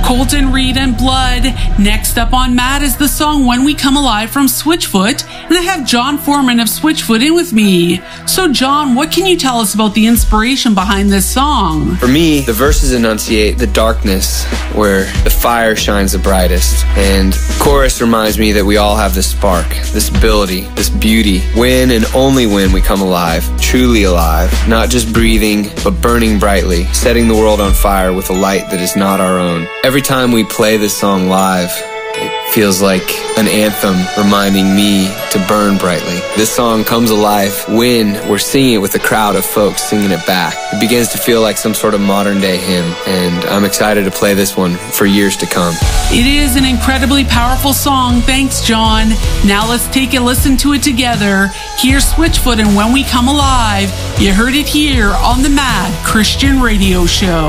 Colton Reed and Blood. Next up on Mad is the song When We Come Alive from Switchfoot, and I have John Foreman of Switchfoot in with me. So John, what can you tell us about the inspiration behind this song? For me, the verses enunciate the darkness where the fire shines the brightest, and chorus reminds me that we all have this spark, this ability, this beauty, when and only when we come alive, truly alive, not just breathing, but burning brightly, setting the world on fire with a light that is not our own. Every time we play this song live, it feels like an anthem reminding me to burn brightly. This song comes alive when we're singing it with a crowd of folks singing it back. It begins to feel like some sort of modern day hymn, and I'm excited to play this one for years to come. It is an incredibly powerful song. Thanks, John. Now let's take a listen to it together. Here's Switchfoot and When We Come Alive. You heard it here on the Mad Christian Radio Show.